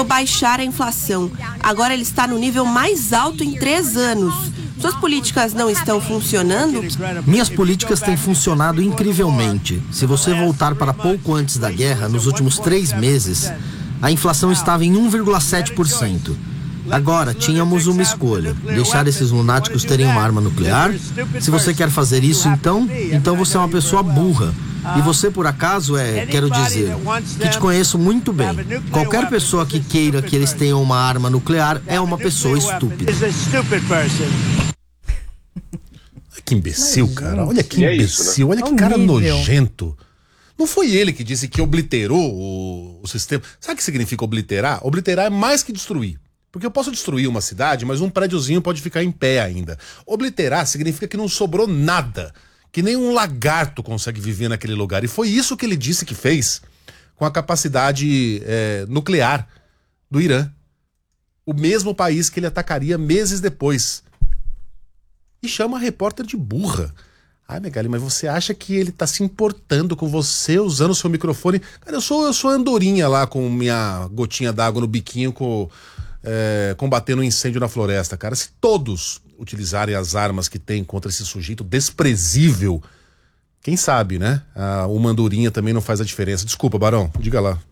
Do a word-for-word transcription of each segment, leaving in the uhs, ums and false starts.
baixar a inflação. Agora ele está no nível mais alto em três anos. Suas políticas não estão funcionando? Minhas políticas têm funcionado incrivelmente. Se você voltar para pouco antes da guerra, nos últimos três meses, a inflação estava em um vírgula sete por cento. Agora, tínhamos uma escolha: deixar esses lunáticos terem uma arma nuclear. Se você quer fazer isso, então, então você é uma pessoa burra. E você, por acaso, é, quero dizer, que te conheço muito bem. Qualquer pessoa que queira que eles tenham uma arma nuclear é uma pessoa estúpida. Que imbecil, cara. Olha que imbecil. Olha que cara nojento. Não foi ele que disse que obliterou o, o sistema. Sabe o que significa obliterar? Obliterar é mais que destruir. Porque eu posso destruir uma cidade, mas um prédiozinho pode ficar em pé ainda. Obliterar significa que não sobrou nada. Que nem um lagarto consegue viver naquele lugar. E foi isso que ele disse que fez com a capacidade é, nuclear do Irã. O mesmo país que ele atacaria meses depois. E chama a repórter de burra. Ai, Megali, mas você acha que ele tá se importando com você usando o seu microfone? Cara, eu sou, eu sou andorinha lá com minha gotinha d'água no biquinho, com, é, combatendo um incêndio na floresta, cara. Se todos utilizarem as armas que tem contra esse sujeito desprezível, quem sabe, né? Ah, uma andorinha também não faz a diferença. Desculpa, Barão, diga lá.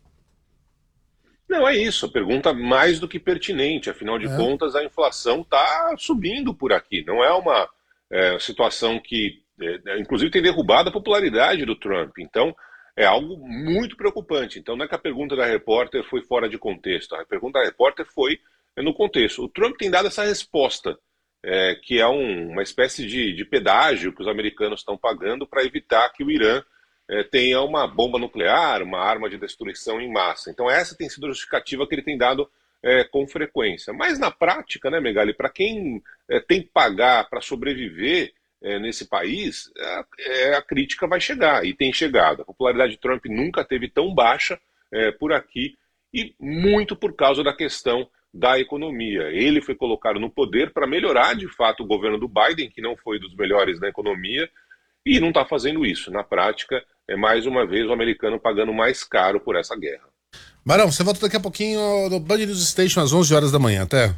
Não, é isso, a pergunta mais do que pertinente, afinal de é. contas a inflação está subindo por aqui, não é uma é, situação que, é, inclusive tem derrubado a popularidade do Trump, então é algo muito preocupante. Então não é que a pergunta da repórter foi fora de contexto, a pergunta da repórter foi no contexto. O Trump tem dado essa resposta, é, que é um, uma espécie de, de pedágio que os americanos estão pagando para evitar que o Irã É, tenha uma bomba nuclear, uma arma de destruição em massa. Então essa tem sido a justificativa que ele tem dado é, com frequência. Mas na prática, né, Megali, para quem é, tem que pagar para sobreviver é, nesse país, é, a crítica vai chegar, e tem chegado. A popularidade de Trump nunca teve tão baixa é, por aqui, e muito por causa da questão da economia. Ele foi colocado no poder para melhorar, de fato, o governo do Biden, que não foi dos melhores na economia, e não está fazendo isso. Na prática, é mais uma vez o americano pagando mais caro por essa guerra. Barão, você volta daqui a pouquinho no Band News Station às onze horas da manhã, até?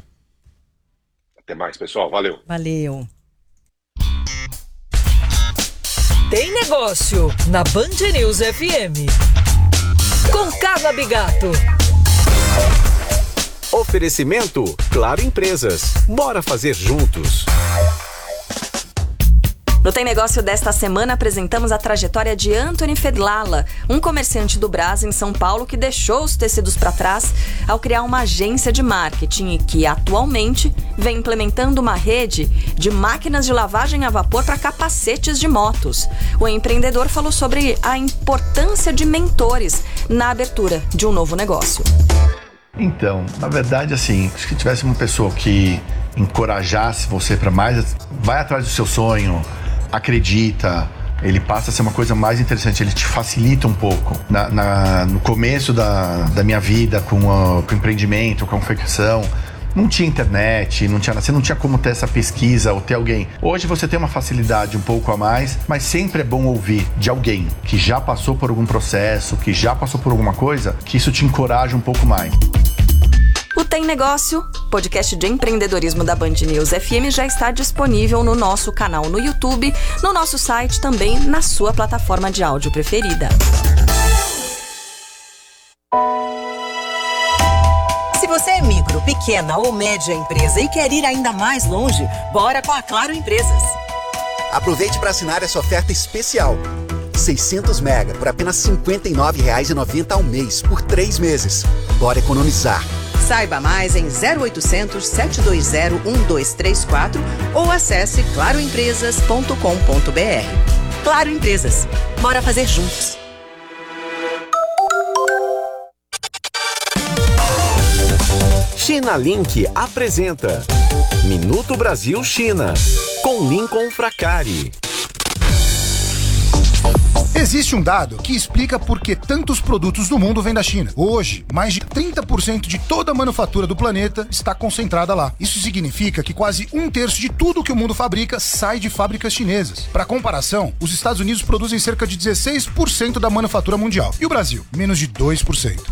Até mais, pessoal. Valeu. Valeu. Tem negócio na Band News F M. Com Carla Bigato. Oferecimento Claro Empresas. Bora fazer juntos. No Tem Negócio desta semana, apresentamos a trajetória de Anthony Fedlala, um comerciante do Brás, em São Paulo, que deixou os tecidos para trás ao criar uma agência de marketing e que, atualmente, vem implementando uma rede de máquinas de lavagem a vapor para capacetes de motos. O empreendedor falou sobre a importância de mentores na abertura de um novo negócio. Então, na verdade, assim, se tivesse uma pessoa que encorajasse você para mais, vai atrás do seu sonho, acredita, ele passa a ser uma coisa mais interessante, ele te facilita um pouco. Na, na, no começo da, da minha vida com, a, com o empreendimento, com a confecção, não tinha internet, não tinha, você não tinha como ter essa pesquisa ou ter alguém. Hoje você tem uma facilidade um pouco a mais, mas sempre é bom ouvir de alguém que já passou por algum processo, que já passou por alguma coisa, que isso te encoraja um pouco mais. O Tem Negócio, podcast de empreendedorismo da Band News F M, já está disponível no nosso canal no YouTube, no nosso site, também na sua plataforma de áudio preferida. Se você é micro, pequena ou média empresa e quer ir ainda mais longe, bora com a Claro Empresas. Aproveite para assinar essa oferta especial. seiscentos mega por apenas cinquenta e nove reais e noventa centavos ao mês, por três meses. Bora economizar. Saiba mais em zero oitocentos, sete dois zero, um dois três quatro ou acesse claro empresas ponto com ponto b r. Claro Empresas. Bora fazer juntos. China Link apresenta Minuto Brasil China, com Lincoln Fracari. Existe um dado que explica por que tantos produtos do mundo vêm da China. Hoje, mais de trinta por cento de toda a manufatura do planeta está concentrada lá. Isso significa que quase um terço de tudo que o mundo fabrica sai de fábricas chinesas. Para comparação, os Estados Unidos produzem cerca de dezesseis por cento da manufatura mundial. E o Brasil? Menos de dois por cento.